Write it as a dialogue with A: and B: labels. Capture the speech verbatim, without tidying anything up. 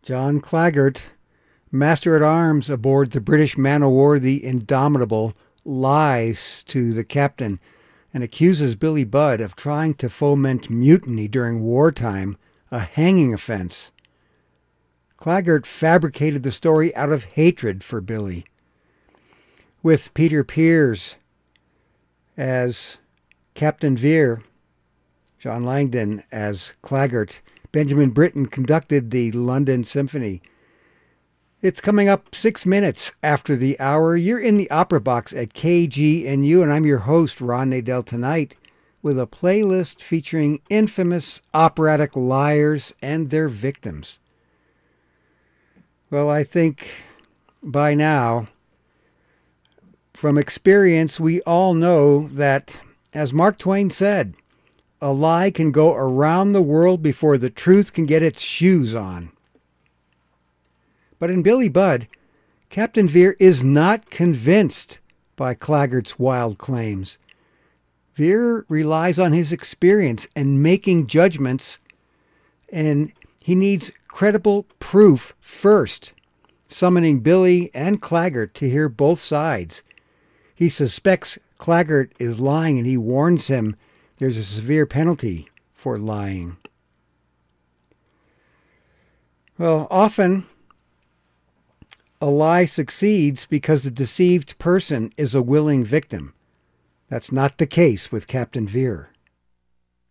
A: John Claggart, master-at-arms aboard the British man-o'-war the Indomitable, lies to the captain and accuses Billy Budd of trying to foment mutiny during wartime, a hanging offense. Claggart fabricated the story out of hatred for Billy. With Peter Pears as Captain Vere, John Langdon as Claggart, Benjamin Britten conducted the London Symphony. It's coming up six minutes after the hour. You're in the Opera Box at K G N U, and I'm your host, Ron Nadell, tonight with a playlist featuring infamous operatic liars and their victims. Well, I think by now, from experience, we all know that, as Mark Twain said, a lie can go around the world before the truth can get its shoes on. But in Billy Budd, Captain Vere is not convinced by Claggart's wild claims. Vere relies on his experience and making judgments, and he needs credible proof first, summoning Billy and Claggart to hear both sides. He suspects Claggart is lying, and he warns him there's a severe penalty for lying. Well, often a lie succeeds because the deceived person is a willing victim. That's not the case with Captain Vere.